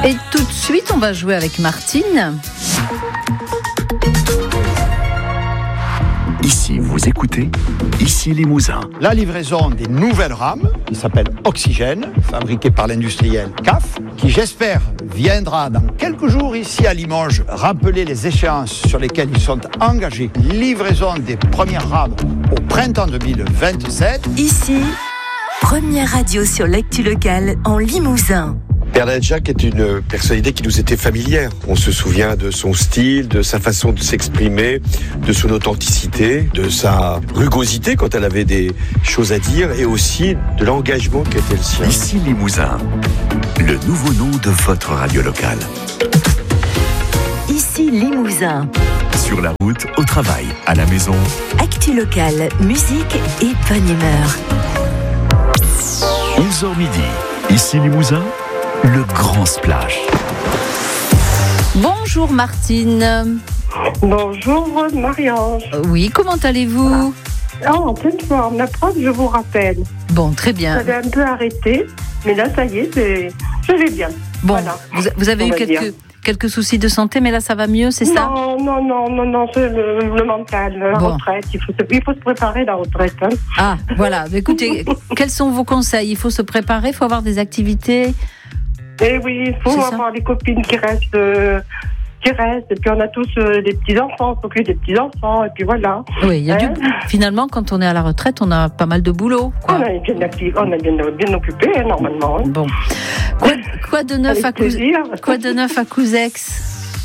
Et tout de suite, on va jouer avec Martine. Ici, vous écoutez, ici Limousin. La livraison des nouvelles rames, qui s'appelle Oxygène, fabriquée par l'industriel CAF, qui j'espère viendra dans quelques jours ici à Limoges rappeler les échéances sur lesquelles ils sont engagés. Livraison des premières rames au printemps 2027. Ici, première radio sur l'actu locale en Limousin. Bernadette Jacques est une personnalité qui nous était familière. On se souvient de son style, de sa façon de s'exprimer, de son authenticité, de sa rugosité quand elle avait des choses à dire et aussi de l'engagement qui était le sien. Ici Limousin, le nouveau nom de votre radio locale. Ici Limousin. Sur la route, au travail, à la maison. Actu locale, musique et bonne humeur. 11h midi. Ici Limousin, le grand splash. Bonjour Martine. Bonjour Marie-Ange. Oui, comment allez-vous ? En pleine forme, la preuve, je vous rappelle. Bon, très bien. J'avais un peu arrêté, mais là, ça y est, je vais bien. Bon, voilà. vous avez eu quelques soucis de santé, mais là, ça va mieux, c'est ça ? Non, c'est le mental, la retraite. Il faut se préparer à la retraite. Hein. Ah, voilà. Écoutez, quels sont vos conseils ? Il faut se préparer, il faut avoir des activités. Eh oui, il faut avoir des copines qui restent. Et puis on a tous des petits-enfants, on s'occupe des petits-enfants, et puis voilà. Oui, finalement, quand on est à la retraite, on a pas mal de boulot. Quoi. On est bien actifs, on est bien occupés, hein, normalement. Hein. Bon. Quoi de neuf à Couzex ?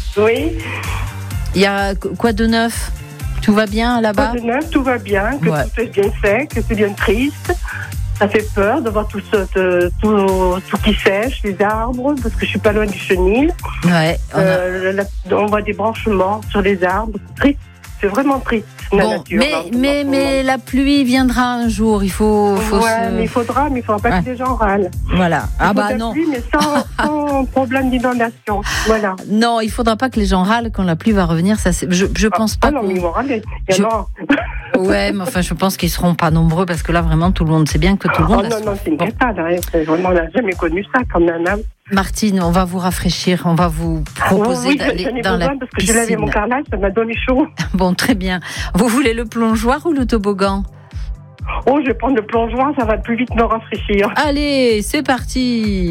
Oui. Il y a quoi de neuf ? Tout va bien là-bas ? Quoi de neuf, tout va bien, que tout est bien fait, que c'est bien triste. Ça fait peur de voir tout qui sèche, les arbres, parce que je suis pas loin du chenil. Ouais. On voit des branches mortes sur les arbres. Triste, c'est vraiment triste. Bon, mais la pluie viendra un jour. Il faut. Mais il faudra pas que les gens râlent. Voilà. Non. Pluie, mais sans problème d'inondation. Voilà. Non, il faudra pas que les gens râlent quand la pluie va revenir. Ça, je pense pas. Non, mais ils vont râler. Ouais, mais enfin, je pense qu'ils seront pas nombreux parce que là, vraiment, tout le monde sait bien que tout le monde. Non, c'est une catastrophe. Hein. Vraiment, on n'a jamais connu ça quand même. Hein. Martine, on va vous rafraîchir, on va vous proposer d'aller dans la piscine. Parce que j'ai lavé mon carrelage, ça m'a donné chaud. Bon, très bien. Vous voulez le plongeoir ou le toboggan ? Oh, je vais prendre le plongeoir, ça va plus vite me rafraîchir. Allez, c'est parti.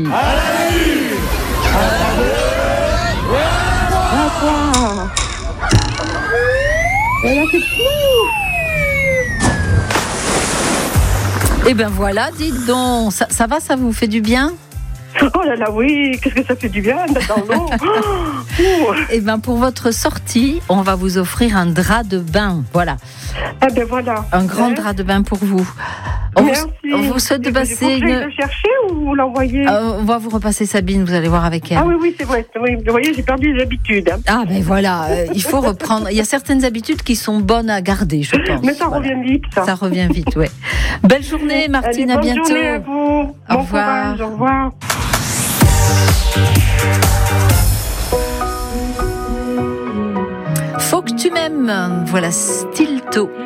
C'est tout. Eh bien voilà, dites donc, ça va, ça vous fait du bien ? Oh là là, oui, qu'est-ce que ça fait du bien d'être dans l'eau. Eh bien pour votre sortie, on va vous offrir un drap de bain, voilà. Ah ben voilà. Un grand drap de bain pour vous. Merci. On vous souhaite de passer une... le chercher ou vous l'envoyer on va vous repasser Sabine, vous allez voir avec elle. Ah oui, c'est vrai. Oui, vous voyez, j'ai perdu les habitudes. Hein. Ah ben voilà, il faut reprendre. Il y a certaines habitudes qui sont bonnes à garder, je pense. Mais ça revient vite, ça. Ça revient vite, ouais. Belle journée, Martine, à bientôt. Bonne journée à vous. Bon courage, au revoir. Faut que tu m'aimes. Voilà, Stilto.